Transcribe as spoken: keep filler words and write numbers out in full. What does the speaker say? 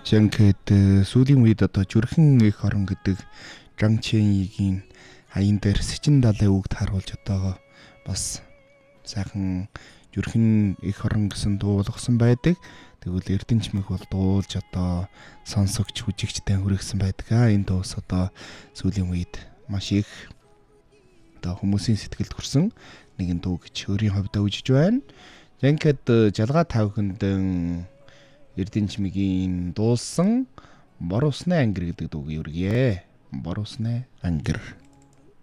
Жинхэнэ сүүлийн үед одоо Зүрхэн их орон гэдэг Жан Чэньигийн хаян дээр Сэчин далайн үгд харуулж одоо бас сайхан Зүрхэн их орон гэсэн дуулгасан байдаг. Тэгвэл Эрдэнэчмийг бол дуулж одоо сонсогч хүжигчтэй хүргэсэн байдаг. А энэ дуус одоо сүүлийн үед маш их одоо хүмүүсийн сэтгэлд хүрсэн нэгэн дуу гэж өөрийн хувьдаа үжиж байна. Жинхэнэ жалгаа тавхиндэн Эрдэнэчмигийн дуулсан Бор усны ангир гэдэг дууг өргөе. Бор усны ангир.